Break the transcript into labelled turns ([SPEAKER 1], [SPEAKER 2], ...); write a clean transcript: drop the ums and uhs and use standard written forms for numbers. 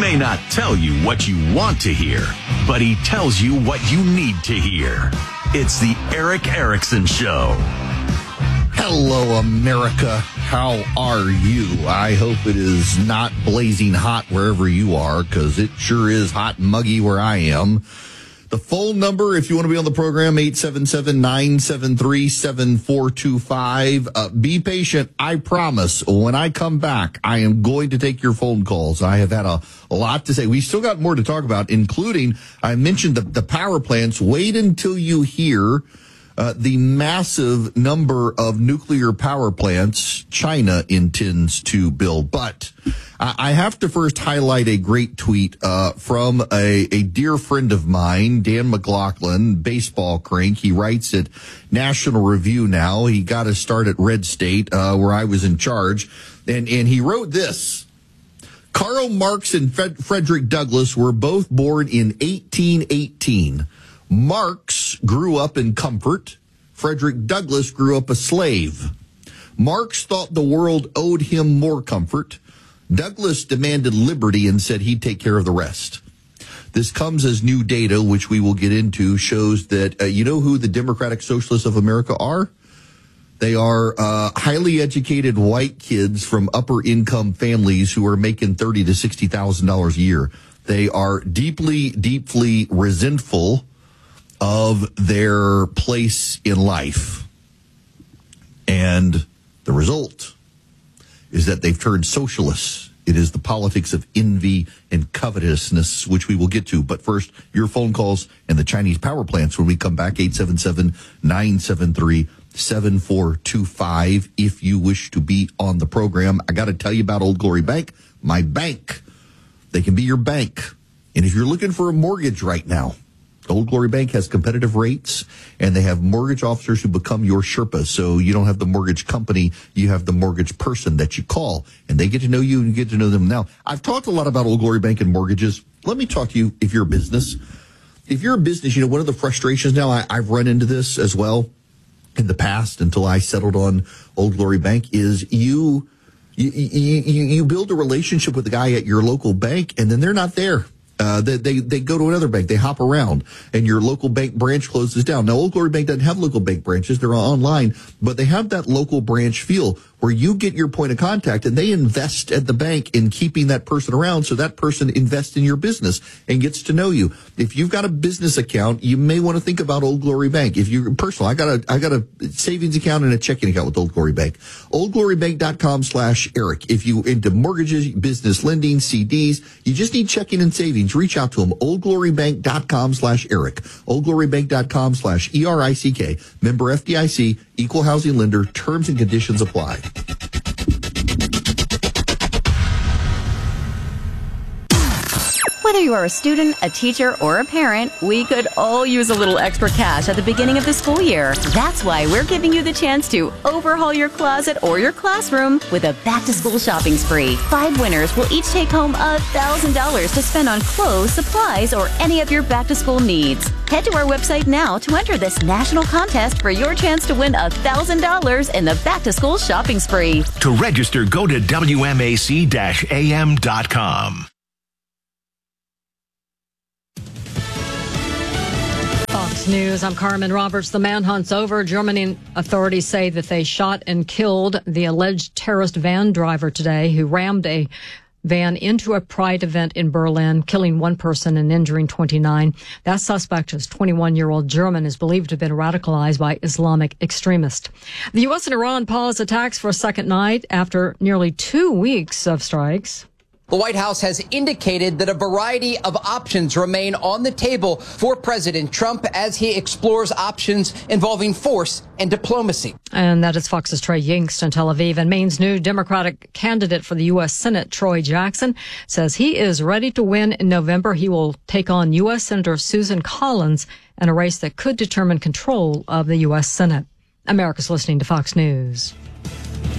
[SPEAKER 1] may not tell you what you want to hear, but he tells you what you need to hear. It's the Erick Erickson Show.
[SPEAKER 2] Hello, America. How are you? I hope it is not blazing hot wherever you are, because it sure is hot and muggy where I am. The phone number, if you want to be on the program, 877-973-7425. Be patient. I promise. When I come back, I am going to take your phone calls. I have had a lot to say. We still got more to talk about, including, I mentioned the power plants. Wait until you hear the massive number of nuclear power plants China intends to build. But I have to first highlight a great tweet from a dear friend of mine, Dan McLaughlin, baseball crank. He writes at National Review now. He got his start at Red State, where I was in charge. And he wrote this. Karl Marx and Frederick Douglass were both born in 1818. Marx grew up in comfort. Frederick Douglass grew up a slave. Marx thought the world owed him more comfort. Douglass demanded liberty and said he'd take care of the rest. This comes as new data, which we will get into, shows that, you know who the Democratic Socialists of America are? They are highly educated white kids from upper income families who are making $30,000 to $60,000 a year. They are deeply, deeply resentful of their place in life. And the result is that they've turned socialists. It is the politics of envy and covetousness, which we will get to. But first, your phone calls and the Chinese power plants when we come back, 877-973-7425. If you wish to be on the program, I got to tell you about Old Glory Bank, my bank. They can be your bank. And if you're looking for a mortgage right now, Old Glory Bank has competitive rates, and they have mortgage officers who become your Sherpa. So you don't have the mortgage company, you have the mortgage person that you call, and they get to know you and you get to know them. Now, I've talked a lot about Old Glory Bank and mortgages. Let me talk to you if you're a business. If you're a business, you know, one of the frustrations now, I've run into this as well in the past until I settled on Old Glory Bank, is you build a relationship with the guy at your local bank, and then they're not there. They go to another bank. They hop around, and your local bank branch closes down. Now, Old Glory Bank doesn't have local bank branches. They're online, but they have that local branch feel where you get your point of contact, and they invest at the bank in keeping that person around, so that person invests in your business and gets to know you. If you've got a business account, you may want to think about Old Glory Bank. If you're personal, I got a savings account and a checking account with Old Glory Bank. OldGloryBank.com/Eric. If you into mortgages, business lending, CDs, you just need checking and savings, reach out to them. OldGloryBank.com/Eric. OldGloryBank.com/ERICK. Member FDIC, equal housing lender. Terms and conditions apply.
[SPEAKER 3] Whether you are a student, a teacher, or a parent, we could all use a little extra cash at the beginning of the school year. That's why we're giving you the chance to overhaul your closet or your classroom with a back-to-school shopping spree. 5 winners will each take home $1,000 to spend on clothes, supplies, or any of your back-to-school needs. Head to our website now to enter this national contest for your chance to win $1,000 in the back-to-school shopping spree.
[SPEAKER 1] To register, go to WMAC-AM.com.
[SPEAKER 4] Fox News, I'm Carmen Roberts. The manhunt's over. German authorities say that they shot and killed the alleged terrorist van driver today who rammed a van into a pride event in Berlin, killing 1 person and injuring 29. That suspect, is 21-year-old German, is believed to have been radicalized by Islamic extremists. The U.S. and Iran paused attacks for a second night after nearly 2 weeks of strikes.
[SPEAKER 5] The White House has indicated that a variety of options remain on the table for President Trump as he explores options involving force and diplomacy.
[SPEAKER 4] And that is Fox's Trey Yingst in Tel Aviv. And Maine's new Democratic candidate for the U.S. Senate, Troy Jackson, says he is ready to win in November. He will take on U.S. Senator Susan Collins in a race that could determine control of the U.S. Senate. America's listening to Fox News.